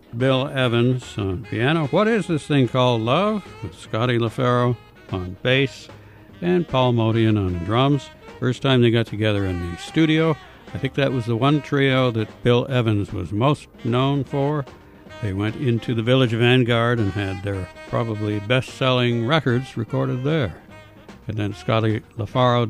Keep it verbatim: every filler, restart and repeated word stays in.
Bill Evans on piano. What Is This Thing Called Love? With Scotty LaFaro on bass and Paul Motian on drums. First time they got together in the studio. I think that was the one trio that Bill Evans was most known for. They went into the Village Vanguard and had their probably best-selling records recorded there. And then Scotty LaFaro